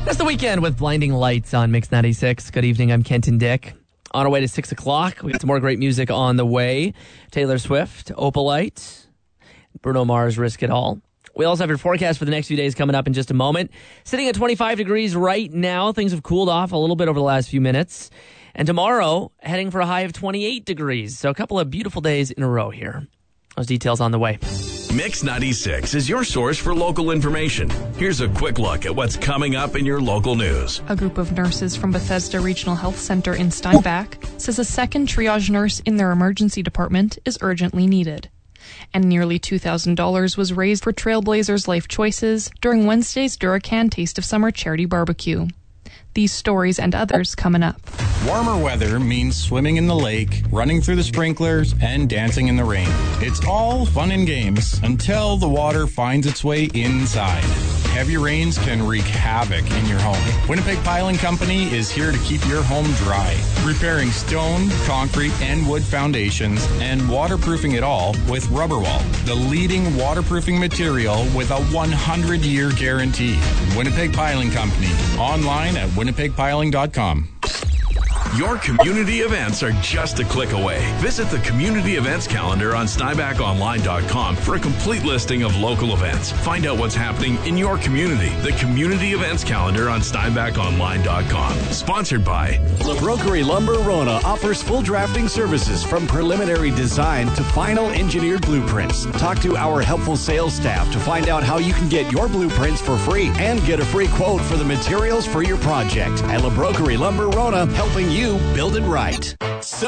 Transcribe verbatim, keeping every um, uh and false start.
That's the weekend with Blinding Lights on Mix ninety-six. Good evening, I'm Kenton Dick. On our way to six o'clock, we got some more great music on the way. Taylor Swift, Opalite, Bruno Mars, Risk It All. We also have your forecast for the next few days coming up in just a moment. Sitting at twenty-five degrees right now. Things have cooled off a little bit over the last few minutes. And tomorrow, heading for a high of twenty-eight degrees. So a couple of beautiful days in a row here. Those details on the way. Mix ninety-six is your source for local information. Here's a quick look at what's coming up in your local news. A group of nurses from Bethesda Regional Health Center in Steinbach says a second triage nurse in their emergency department is urgently needed. And nearly two thousand dollars was raised for Trailblazers Life Choices during Wednesday's Duracan Taste of Summer charity barbecue. These stories and others coming up. Warmer weather means swimming in the lake, running through the sprinklers, and dancing in the rain. It's all fun and games until the water finds its way inside. Heavy rains can wreak havoc in your home. Winnipeg Piling Company is here to keep your home dry, repairing stone, concrete, and wood foundations, and waterproofing it all with Rubberwall, the leading waterproofing material with a one hundred year guarantee. Winnipeg Piling Company, online at winnipeg piling dot com. Your community events are just a click away. Visit the community events calendar on steinbach online dot com for a complete listing of local events. Find out what's happening in your community. The community events calendar on steinbach online dot com. Sponsored by LaBrokery Lumber Rona offers full drafting services from preliminary design to final engineered blueprints. Talk to our helpful sales staff to find out how you can get your blueprints for free and get a free quote for the materials for your project. At LaBrokery Lumber Rona, helping you build it right.